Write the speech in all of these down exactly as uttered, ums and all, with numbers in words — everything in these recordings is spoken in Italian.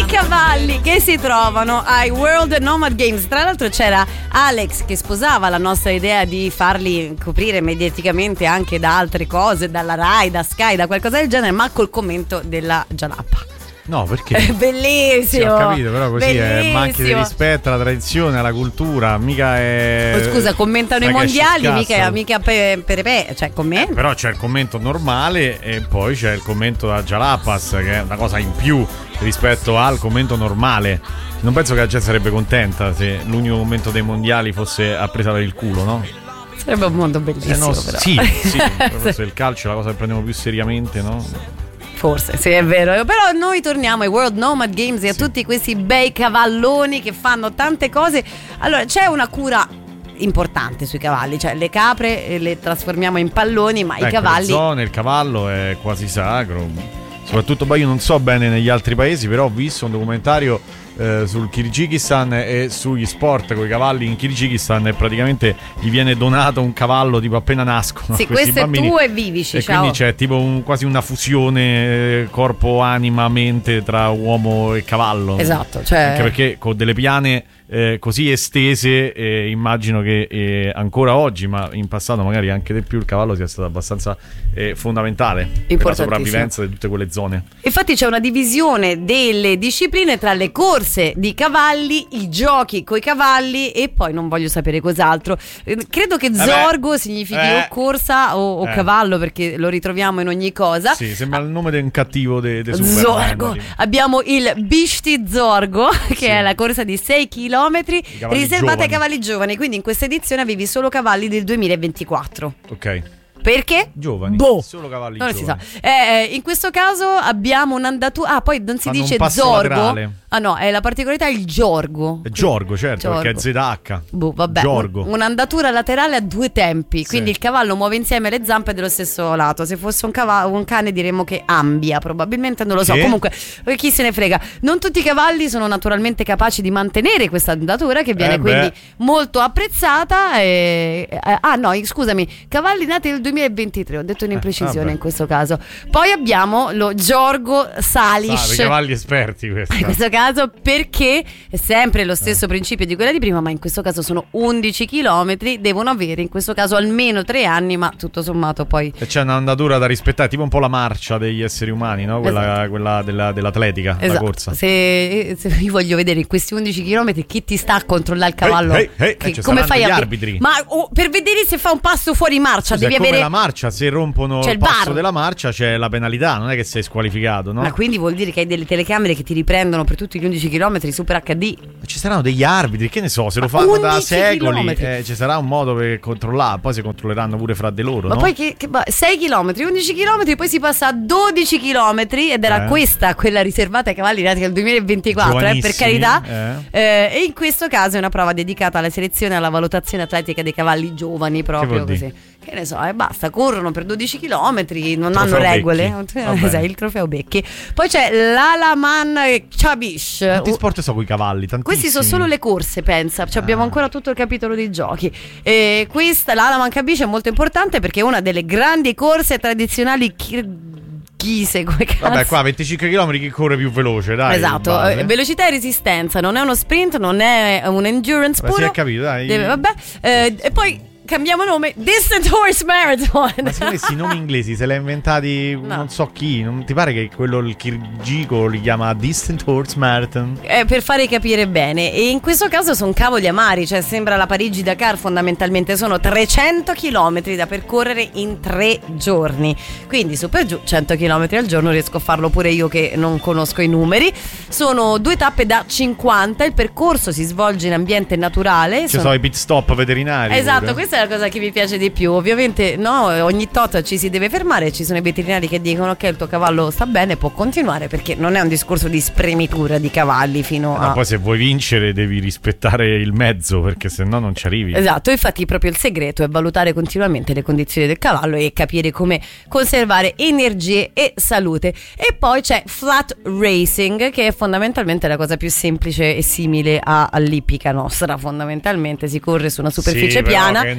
cavalli che si trovano ai World Nomad Games. Tra l'altro c'era Alex che sposava la nostra idea di farli coprire mediaticamente anche da altre cose, dalla Rai, da Sky, da qualcosa del genere, ma col commento della Jalapa. No, perché? È bellissimo. Sì, ho capito, però così bellissimo. È manchi di rispetto alla tradizione, alla cultura, mica è... Oh, scusa, commentano i mondiali, mica, mica per, per, per cioè con me. Eh, però c'è il commento normale e poi c'è il commento da Jalapas, che è una cosa in più rispetto al commento normale. Non penso che la gente sarebbe contenta se l'unico commento dei mondiali fosse a presa per il culo, no? Sarebbe un mondo bellissimo, eh no, però. Sì, sì, forse il calcio è la cosa che prendiamo più seriamente, no? Forse, sì, è vero. Però noi torniamo ai World Nomad Games e a sì. tutti questi bei cavalloni che fanno tante cose. Allora, c'è una cura importante sui cavalli, cioè le capre le trasformiamo in palloni, ma ecco, i cavalli... Le zone, il cavallo è quasi sacro. Soprattutto, poi io non so bene negli altri paesi, però ho visto un documentario eh, sul Kirghizistan e sugli sport con i cavalli in Kirghizistan e praticamente gli viene donato un cavallo tipo appena nascono. Sì, questo è tuo e vivici, e ciao. Quindi c'è tipo un, quasi una fusione eh, corpo, anima, mente tra uomo e cavallo. Esatto, cioè... Anche perché con delle piane eh, così estese eh, immagino che eh, ancora oggi, ma in passato magari anche di più, il cavallo sia stato abbastanza eh, fondamentale per la sopravvivenza di tutte quelle zone. Infatti c'è una divisione delle discipline tra le corse di cavalli, i giochi coi cavalli e poi non voglio sapere cos'altro. Credo che zorgo eh significhi eh, o corsa o, o eh. cavallo, perché lo ritroviamo in ogni cosa. Sì, sembra il nome di un cattivo de, de Zorgo. Sì. Abbiamo il Bishti Zorgo, che sì. è la corsa di sei chilometri riservata giovani. ai cavalli giovani. Quindi in questa edizione avevi solo cavalli del duemilaventiquattro. Ok. Perché? Giovani, boh. solo cavalli non giovani. Si sa. Eh, in questo caso abbiamo un'andatura. Ah, poi non si Fanno dice un passo zorgo. laterale. Ah no, è la particolarità il giorgo. È Giorgo, certo, Giorgo. Perché è Z H. Boh, vabbè. Giorgo. Un'andatura laterale a due tempi, sì. quindi il cavallo muove insieme le zampe dello stesso lato. Se fosse un, cavallo, un cane diremmo che ambia, probabilmente, non lo so. Che? Comunque, chi se ne frega. Non tutti i cavalli sono naturalmente capaci di mantenere questa andatura, che viene eh quindi molto apprezzata. E... Ah no, scusami, cavalli nati nel duemilaventitré, ho detto un'imprecisione eh, in questo caso. Poi abbiamo lo Giorgo Salish. Ah, cavalli esperti questi. In questo caso perché è sempre lo stesso eh. principio di quella di prima, ma in questo caso sono undici chilometri, devono avere in questo caso almeno tre anni, ma tutto sommato poi... E c'è un'andatura da rispettare, tipo un po' la marcia degli esseri umani, no? Quella, esatto. quella della, dell'atletica, esatto. la corsa. Se, se io voglio vedere in questi undici chilometri chi ti sta a controllare il cavallo, hey, hey, hey. che, eh, come fai gli a... arbitri. Ma oh, per vedere se fa un passo fuori marcia, Scusa, devi come avere... la marcia, se rompono c'è il il passo bar. della marcia c'è la penalità, non è che sei squalificato, no? Ma quindi vuol dire che hai delle telecamere che ti riprendono per tutti gli undici chilometri super acca di. Ci saranno degli arbitri, che ne so, se lo fanno da secoli eh, ci sarà un modo per controllare, poi si controlleranno pure fra di loro. Ma no? poi che, che sei chilometri, undici chilometri, poi si passa a dodici chilometri ed era eh. questa quella riservata ai cavalli nati nel duemilaventiquattro, eh, per carità. Eh. Eh, e in questo caso è una prova dedicata alla selezione e alla valutazione atletica dei cavalli giovani, proprio che così. Che ne so, e eh, basta, corrono per dodici chilometri, non trofeo hanno regole. Esatto, il trofeo Becchi. Poi c'è l'Alaman Chabish. Quanti sport so con i cavalli? Tantissimi. Questi sono solo le corse, pensa. Cioè, ah. abbiamo ancora tutto il capitolo dei giochi. E questa, l'Alaman Chabish, è molto importante perché è una delle grandi corse tradizionali kirghise. Come cazzo. Vabbè, qua venticinque chilometri chi corre più veloce, dai. Esatto, eh, velocità e resistenza. Non è uno sprint, non è un endurance vabbè, puro. Si è capito, dai. Deve, vabbè. Eh, e poi cambiamo nome, Distant Horse Marathon. Ma secondo me questi nomi inglesi se li ha inventati no. non so chi. Non ti pare che quello, il kirgico, li chiama Distant Horse Marathon? Eh, per fare capire bene. E in questo caso sono cavoli amari. Cioè sembra la Parigi-Dakar fondamentalmente. Sono trecento chilometri da percorrere in tre giorni. Quindi su per giù cento chilometri al giorno riesco a farlo pure io che non conosco i numeri. Sono due tappe da cinquanta. Il percorso si svolge in ambiente naturale. Ci sono... sono i pit stop veterinari. Esatto, pure. questa è la cosa che mi piace di più. Ovviamente no, ogni tot ci si deve fermare. Ci sono i veterinari che dicono ok, il tuo cavallo sta bene, può continuare, perché non è un discorso di spremitura di cavalli fino no, a... poi se vuoi vincere devi rispettare il mezzo, perché se no non ci arrivi. Esatto, infatti proprio il segreto è valutare continuamente le condizioni del cavallo e capire come conservare energie e salute. E poi c'è flat racing, che è fondamentalmente la cosa più semplice e simile a, all'ippica nostra. Fondamentalmente si corre su una superficie sì, piana. Però che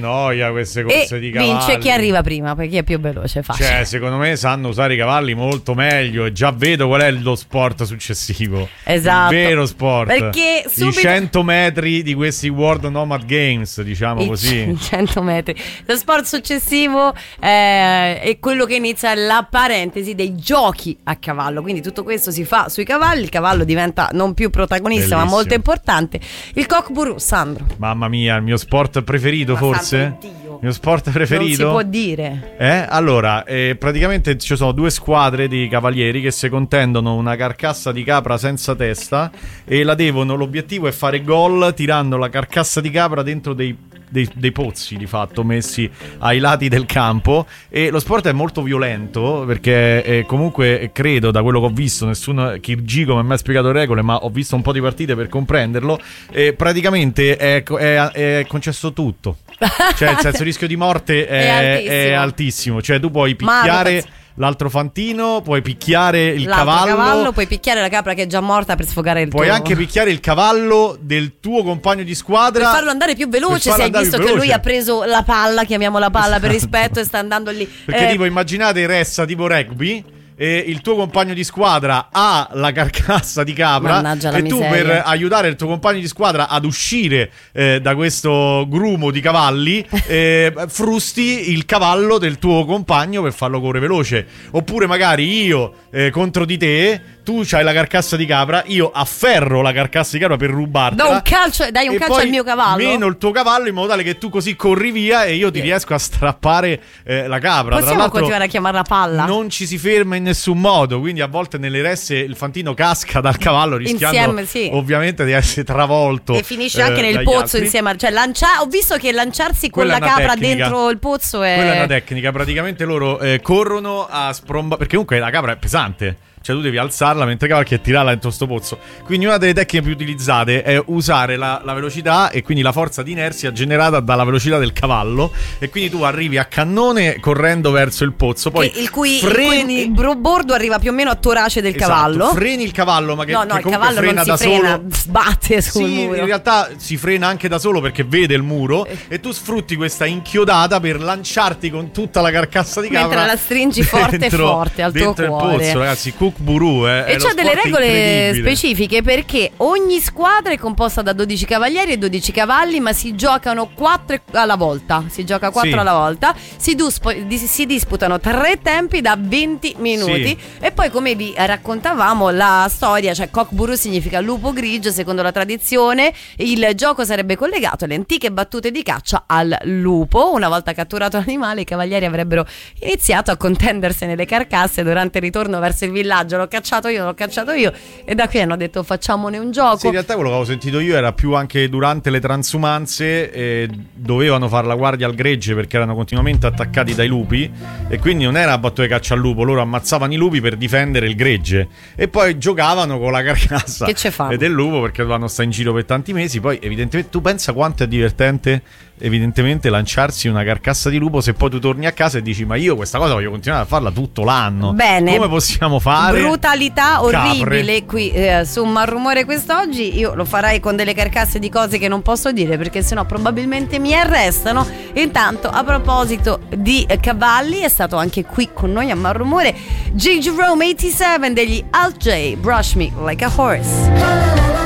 noia queste corse e di cavalli. vince chi arriva prima, perché è più veloce, facile. Cioè, secondo me sanno usare i cavalli molto meglio e già vedo qual è lo sport successivo. Esatto. Il vero sport. Perché subito... i cento metri di questi World Nomad Games, diciamo I così. cento metri. Lo sport successivo eh, è quello che inizia la parentesi dei giochi a cavallo. Quindi tutto questo si fa sui cavalli. Il cavallo diventa non più protagonista, Bellissimo. ma molto importante. Il cockburoo, Sandro. Mamma mia, il mio sport preferito, Ma forse? santo Dio. Il mio sport preferito? Non si può dire. Eh? Allora, eh, praticamente ci sono due squadre di cavalieri che si contendono una carcassa di capra senza testa e la devono, l'obiettivo è fare gol tirando la carcassa di capra dentro dei Dei, dei pozzi di fatto messi ai lati del campo. E lo sport è molto violento perché eh, comunque credo, da quello che ho visto, nessuno chirurgico mi ha mai spiegato le regole, ma ho visto un po' di partite per comprenderlo. E praticamente è, è, è concesso tutto, cioè il senso rischio di morte è, è, altissimo. è altissimo. Cioè tu puoi picchiare l'altro fantino, puoi picchiare il L'altro cavallo, cavallo, puoi picchiare la capra che è già morta per sfogare il puoi tuo. anche picchiare il cavallo del tuo compagno di squadra per farlo andare più veloce, se hai visto che lui ha preso la palla, chiamiamola palla esatto. per rispetto, e sta andando lì. Perché eh, tipo immaginate ressa tipo rugby e il tuo compagno di squadra ha la carcassa di capra. Mannaggia la e tu miseria. per aiutare il tuo compagno di squadra ad uscire eh, da questo grumo di cavalli eh, frusti il cavallo del tuo compagno per farlo correre veloce. Oppure magari io eh, contro di te, tu c'hai la carcassa di capra, io afferro la carcassa di capra per rubartela. Do un calcio, dai un e calcio poi al mio cavallo. meno il tuo cavallo in modo tale che tu così corri via e io ti Yeah. riesco a strappare eh, la capra. Possiamo Tra l'altro, continuare a chiamarla palla? non ci si ferma in nessun modo, quindi a volte nelle resse il fantino casca dal cavallo rischiando Insieme, sì. ovviamente di essere travolto e finisce anche eh, nel dagli pozzo altri. insieme a, cioè lancia, ho visto che lanciarsi con Quella la è una capra tecnica. dentro il pozzo è Quella è una tecnica, praticamente loro eh, corrono a spromba, perché comunque la capra è pesante. Cioè tu devi alzarla mentre cavalchi e tirarla dentro sto pozzo. Quindi una delle tecniche più utilizzate è usare la, la velocità e quindi la forza di inerzia generata dalla velocità del cavallo. E quindi tu arrivi a cannone correndo verso il pozzo. Poi il cui, freni il cui bordo arriva più o meno a torace del esatto, cavallo. Freni il cavallo, ma che, no, no, che il comunque cavallo frena non si da frena, solo. sbatte sul sì, muro. in realtà si frena anche da solo perché vede il muro eh. e tu sfrutti questa inchiodata per lanciarti con tutta la carcassa di capra mentre la stringi forte dentro, forte al tuo dentro cuore. il pozzo, ragazzi. Cockburoo eh, e c'è delle regole specifiche perché ogni squadra è composta da dodici cavalieri e dodici cavalli, ma si giocano quattro alla volta. Si gioca quattro sì. alla volta. Si, duspo, si disputano tre tempi da venti minuti. Sì. E poi, come vi raccontavamo, la storia, cioè cockburoo significa lupo grigio, secondo la tradizione. Il gioco sarebbe collegato alle antiche battute di caccia al lupo. Una volta catturato l'animale, i cavalieri avrebbero iniziato a contendersi nelle carcasse durante il ritorno verso il villaggio. L'ho cacciato io, l'ho cacciato io, e da qui hanno detto facciamone un gioco. Sì, in realtà quello che avevo sentito io era più anche durante le transumanze, eh, dovevano fare la guardia al gregge perché erano continuamente attaccati dai lupi e quindi non era battuta di caccia al lupo, loro ammazzavano i lupi per difendere il gregge e poi giocavano con la carcassa che ce fanno? del lupo perché dovevano stare in giro per tanti mesi. Poi evidentemente tu pensa quanto è divertente evidentemente lanciarsi una carcassa di lupo se poi tu torni a casa e dici ma io questa cosa voglio continuare a farla tutto l'anno. Bene, come possiamo fare? Brutalità orribile Capre. qui eh, su Malrumore quest'oggi. Io lo farai con delle carcasse di cose che non posso dire perché sennò probabilmente mi arrestano. Intanto, a proposito di eh, cavalli, è stato anche qui con noi a Malrumore J. Jerome ottantasette degli Alt J, Brush Me Like a Horse.